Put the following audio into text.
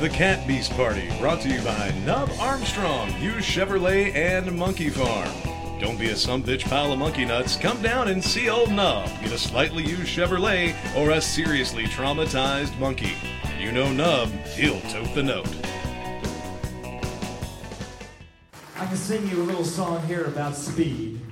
The Cat Beast Party, brought to you by Nub Armstrong, Hughes Chevrolet, and Monkey Farm. Don't be a sumbitch pile of monkey nuts. Come down and see old Nub. Get a slightly used Chevrolet or a seriously traumatized monkey. You know Nub, he'll tote the note. I can sing you a little song here about speed.